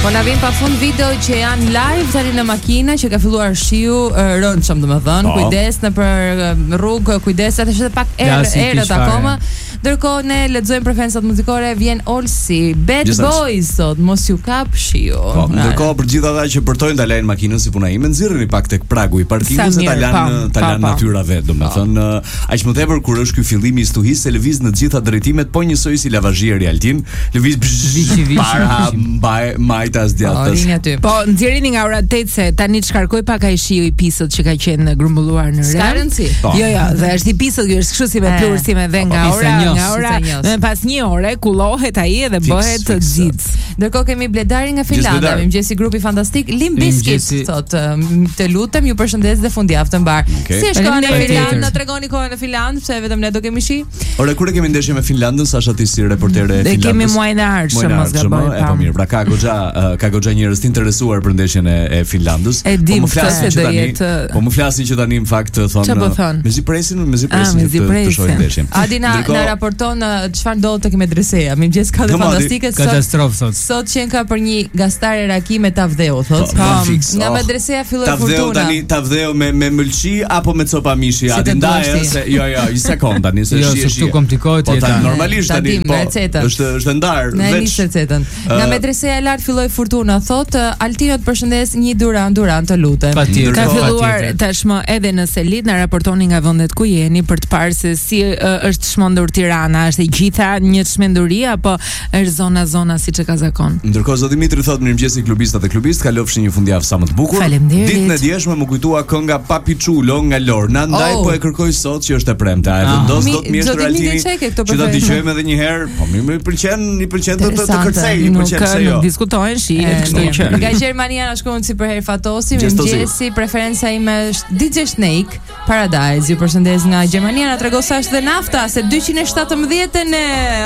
Po na vjen pafund video që janë live tani në makina që ka filluar shiu rëndshëm, domethënë, kujdes nëpër rrugë, kujdes atë është pak erët akoma. Ndërkohë ne lexojmë preferencat muzikore, vjen Olsi, Bad Boys sot, mos ju kap shiu. Po, ndërkohë për gjithë ata që përtojnë ta lajnë makinën si puna ime, nxirreni pak tek pragu i parkingit se ta lanë natyra vet, domethënë, aq më tepër kur është ky fillimi i stuhisë se lëviz në të gjitha drejtimet, po njësoj si lavazhieri Altin, lëviz para majtas djathtas. Po nxjerrini nga ora 8 se tani çkarkoj pak ai shiu i pisët që ka qenë grumbulluar në rreth. Jo, dhe është i pisët, është kështu si me plursime dhe nga ora dhe pas një ore kullohet ai dhe bëhet xix. Ndërkohë kemi Bledari nga Finlanda, mëngjesi grupi fantastik Limp Bizkit sot. Të lutem, ju përshëndes dhe fundjavë të mbar. Si është koha në Finland? Na tregoni kohën në Finland, pse vetëm ne do kemi shi? Ore kur e kemi ndeshje me Finlandën, Sasha ti si reportere e Finlandës. Ne kemi muajin e ardhshëm, mos gaboj. Po mirë, pra ka goxha njerëz të interesuar për ndeshjen e Finlandës. Po më flasin që tani. Po më flasin që tani në fakt thonë mezi presin të shohin ndeshjen. Adi na raporton çfarë ndodh tek medreseja. Mëngjes ka dhe fantastike katastrofë sot që ka për një gastare raki me tavdheu, thotë. Nga medreseja filloi fortuna. Tavdheu me mëlçi apo me copa mishi, a di ndaje se jo, një sekond tani se është komplikohet jeta. Normalisht tani po. Është ndar veç recetën. Nga medreseja e lart filloi fortuna, thotë Altino të përshëndes një duran të lutem. Ka filluar tashmë edhe në Selit na raportoni nga vendet ku jeni për të parë se si është çmendur Tirana, është e gjitha një çmenduri apo është zona siç e ka zakon. Ndërkohë zoti Dimitri thotë mirëmëngjesi klubistat e klubist, kalofshin një fundjavë sa më të bukur. Ditën e djeshme më kujtua kënga Papichulo nga Lorna, ndaj po e kërkoj sot që është e premte. E vendos dot mjeshtër Altini. Që ta dëgjojmë edhe një herë. Po më pëlqen të kërcej, Nuk diskutojnë shi, kështu që. Nga Gjermania na shkruan si për herë fatosi, mirëmëngjesi, preferenca ime është DJ Snake, Paradise. Ju përshëndes nga Gjermania, na tregos sa është dhe nafta, se 217